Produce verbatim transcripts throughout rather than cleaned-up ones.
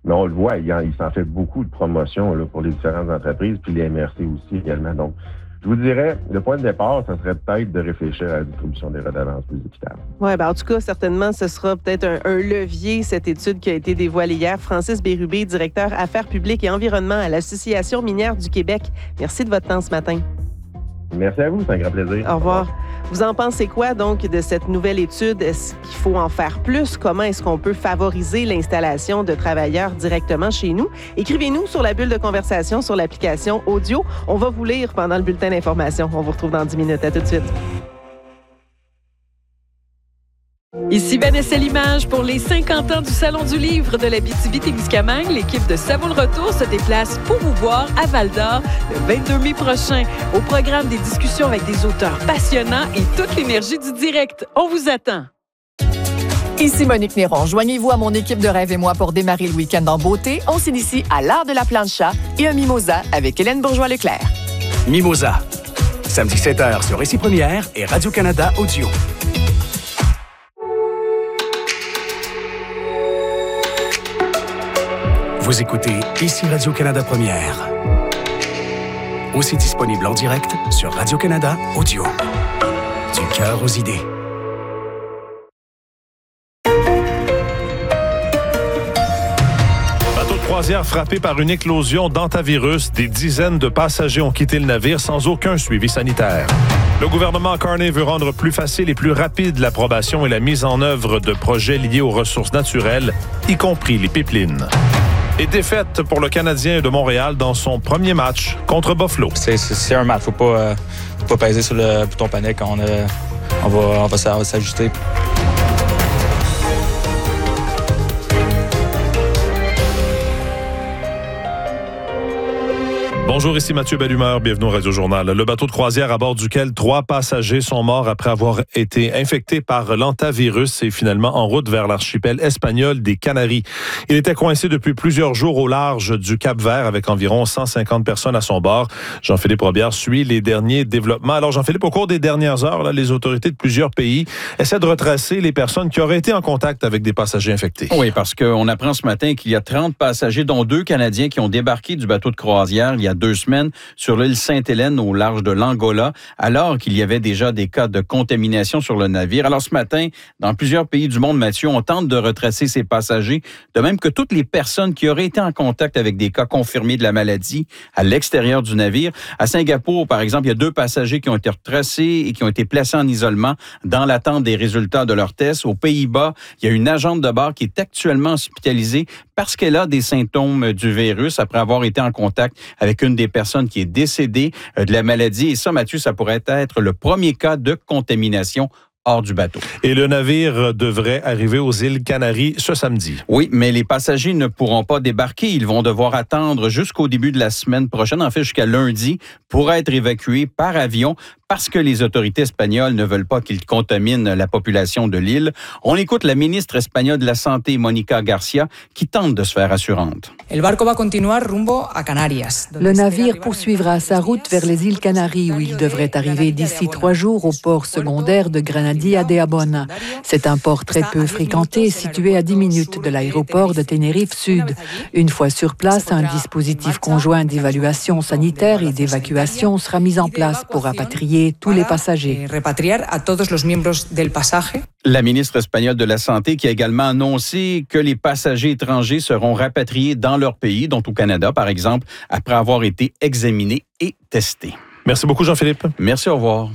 Mais on le voit, il, en, il s'en fait beaucoup de promotions là, pour les différentes entreprises, puis les M R C aussi également. Donc, je vous dirais, le point de départ, ça serait peut-être de réfléchir à la distribution des redevances plus équitable. Oui, ben en tout cas, certainement, ce sera peut-être un, un levier, cette étude qui a été dévoilée hier. Francis Bérubé, directeur Affaires publiques et environnement à l'Association minière du Québec. Merci de votre temps ce matin. Merci à vous, c'est un grand plaisir. Au revoir. Vous en pensez quoi, donc, de cette nouvelle étude? Est-ce qu'il faut en faire plus? Comment est-ce qu'on peut favoriser l'installation de travailleurs directement chez nous? Écrivez-nous sur la bulle de conversation sur l'application audio. On va vous lire pendant le bulletin d'information. On vous retrouve dans dix minutes. À tout de suite. Ici Vanessa Limage pour les cinquante ans du Salon du Livre de l'Abitibi-Témiscamingue. L'équipe de Ça vaut le retour se déplace pour vous voir à Val-d'Or le vingt-deux mai prochain. Au programme, des discussions avec des auteurs passionnants et toute l'énergie du direct. On vous attend. Ici Monique Néron. Joignez-vous à mon équipe de Rêve et moi pour démarrer le week-end en beauté. On s'initie à l'art de la plancha et un mimosa avec Hélène Bourgeois-Leclerc. Mimosa, samedi sept heures sur Récit Première et Radio-Canada Audio. Vous écoutez Ici Radio-Canada Première. Aussi disponible en direct sur Radio-Canada Audio. Du cœur aux idées. Bateau de croisière frappé par une éclosion d'hantavirus. Des dizaines de passagers ont quitté le navire sans aucun suivi sanitaire. Le gouvernement Carney veut rendre plus facile et plus rapide l'approbation et la mise en œuvre de projets liés aux ressources naturelles, y compris les pipelines. Et défaite pour le Canadien de Montréal dans son premier match contre Buffalo. C'est, c'est, c'est un match. Faut pas, euh, faut pas peser sur le bouton panique. On, euh, on, va, on, va, on va s'ajuster. Bonjour, ici Mathieu Bellumeur, bienvenue au Radio-Journal. Le bateau de croisière à bord duquel trois passagers sont morts après avoir été infectés par l'hantavirus est finalement en route vers l'archipel espagnol des Canaries. Il était coincé depuis plusieurs jours au large du Cap-Vert avec environ cent cinquante personnes à son bord. Jean-Philippe Robillard suit les derniers développements. Alors Jean-Philippe, au cours des dernières heures, là, les autorités de plusieurs pays essaient de retracer les personnes qui auraient été en contact avec des passagers infectés. Oui, parce qu'on apprend ce matin qu'il y a trente passagers, dont deux Canadiens, qui ont débarqué du bateau de croisière il y a deux semaines sur l'île Sainte-Hélène au large de l'Angola, alors qu'il y avait déjà des cas de contamination sur le navire. Alors ce matin, dans plusieurs pays du monde, Mathieu, on tente de retracer ces passagers, de même que toutes les personnes qui auraient été en contact avec des cas confirmés de la maladie à l'extérieur du navire. À Singapour, par exemple, il y a deux passagers qui ont été retracés et qui ont été placés en isolement dans l'attente des résultats de leurs tests. Aux Pays-Bas, il y a une agente de bord qui est actuellement hospitalisée parce qu'elle a des symptômes du virus après avoir été en contact avec une des personnes qui est décédée de la maladie. Et ça, Mathieu, ça pourrait être le premier cas de contamination hors du bateau. Et le navire devrait arriver aux îles Canaries ce samedi. Oui, mais les passagers ne pourront pas débarquer. Ils vont devoir attendre jusqu'au début de la semaine prochaine, en fait jusqu'à lundi, pour être évacués par avion parce que les autorités espagnoles ne veulent pas qu'ils contaminent la population de l'île. On écoute la ministre espagnole de la Santé, Mónica García, qui tente de se faire assurante. El barco va continuar rumbo a Canarias. Le navire poursuivra sa route vers les îles Canaries où il devrait arriver d'ici trois jours au port secondaire de Granadilla de Abona. C'est un port très peu fréquenté situé à dix minutes de l'aéroport de Tenerife Sud. Une fois sur place, un dispositif conjoint d'évaluation sanitaire et d'évacuation sera mis en place pour rapatrier tous les passagers. La ministre espagnole de la Santé qui a également annoncé que les passagers étrangers seront rapatriés dans leur pays, dont au Canada, par exemple, après avoir été examinés et testés. Merci beaucoup, Jean-Philippe. Merci, au revoir.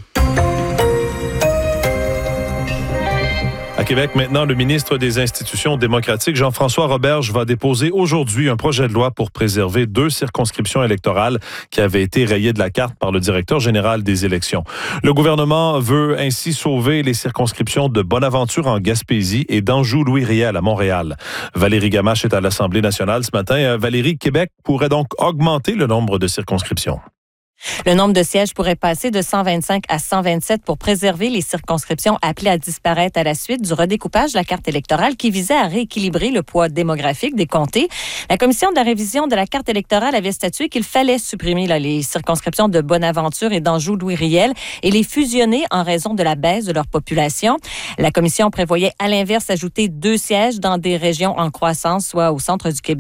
À Québec, maintenant, le ministre des Institutions démocratiques, Jean-François Roberge, va déposer aujourd'hui un projet de loi pour préserver deux circonscriptions électorales qui avaient été rayées de la carte par le directeur général des élections. Le gouvernement veut ainsi sauver les circonscriptions de Bonaventure en Gaspésie et d'Anjou-Louis-Riel à Montréal. Valérie Gamache est à l'Assemblée nationale ce matin. Valérie, Québec pourrait donc augmenter le nombre de circonscriptions. Le nombre de sièges pourrait passer de cent vingt-cinq à cent vingt-sept pour préserver les circonscriptions appelées à disparaître à la suite du redécoupage de la carte électorale qui visait à rééquilibrer le poids démographique des comtés. La commission de la révision de la carte électorale avait statué qu'il fallait supprimer là, les circonscriptions de Bonaventure et d'Anjou-Louis-Riel et les fusionner en raison de la baisse de leur population. La commission prévoyait à l'inverse ajouter deux sièges dans des régions en croissance, soit au centre du Québec